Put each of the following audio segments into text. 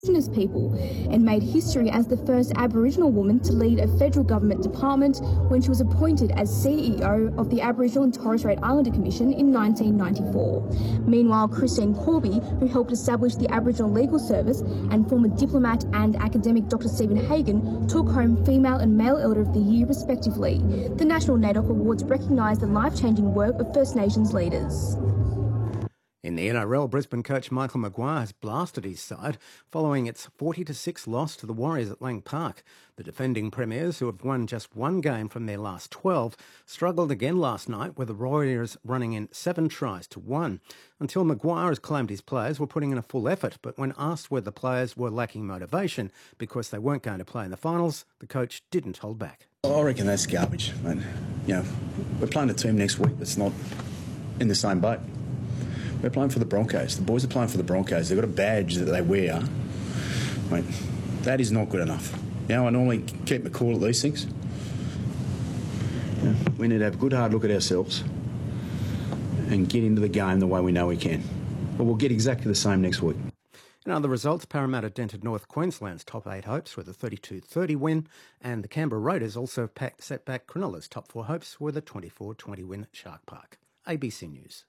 Indigenous people and made history as the first Aboriginal woman to lead a federal government department when she was appointed as CEO of the Aboriginal and Torres Strait Islander Commission in 1994. Meanwhile, Christine Corby, who helped establish the Aboriginal Legal Service, and former diplomat and academic Dr. Stephen Hagan took home Female and Male Elder of the Year respectively. The National NAIDOC Awards recognise the life-changing work of First Nations leaders. In the NRL, Brisbane coach Michael Maguire has blasted his side following its 40-6 loss to the Warriors at Lang Park. The defending premiers, who have won just one game from their last 12, struggled again last night with the Warriors running in 7 tries to 1. Until Maguire has claimed his players were putting in a full effort, but when asked whether the players were lacking motivation because they weren't going to play in the finals, the coach didn't hold back. I reckon that's garbage, mate. You know, we're playing a team next week that's not in the same boat. We're playing for the Broncos. The boys are playing for the Broncos. They've got a badge that they wear. Mate, that is not good enough. You know, I normally keep my cool at these things. You know, we need to have a good hard look at ourselves and get into the game the way we know we can. But we'll get exactly the same next week. In other results, Parramatta dented North Queensland's top 8 hopes with a 32-30 win, and the Canberra Raiders also set back Cronulla's top 4 hopes with a 24-20 win at Shark Park. ABC News.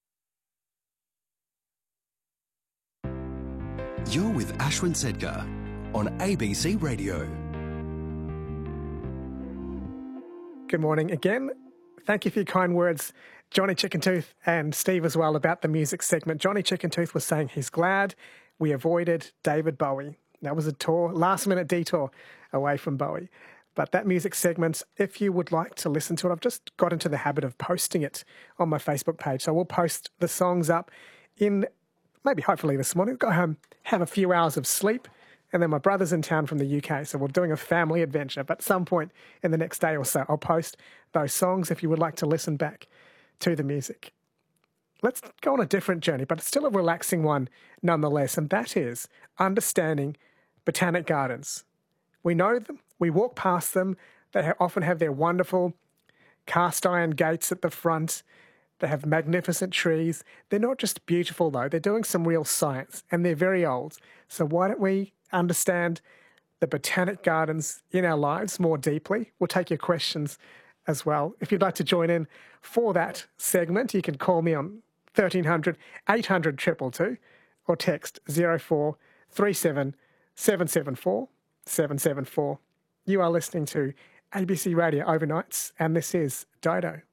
You're with Ashwin Sedgar on ABC Radio. Good morning again. Thank you for your kind words, Johnny Chickentooth and Steve as well, about the music segment. Johnny Chickentooth was saying he's glad we avoided David Bowie. That was a last-minute detour away from Bowie. But that music segment, if you would like to listen to it, I've just got into the habit of posting it on my Facebook page. So we'll post the songs up in maybe hopefully this morning. Go home, have a few hours of sleep, and then my brother's in town from the UK, so we're doing a family adventure. But at some point in the next day or so, I'll post those songs if you would like to listen back to the music. Let's go on a different journey, but it's still a relaxing one nonetheless, and that is understanding botanic gardens. We know them, we walk past them, they often have their wonderful cast iron gates at the front. They have magnificent trees. They're not just beautiful, though. They're doing some real science, and they're very old. So why don't we understand the botanic gardens in our lives more deeply? We'll take your questions as well. If you'd like to join in for that segment, you can call me on 1300 800 222 or text 0437 774 774. You are listening to ABC Radio Overnights, and this is Dodo.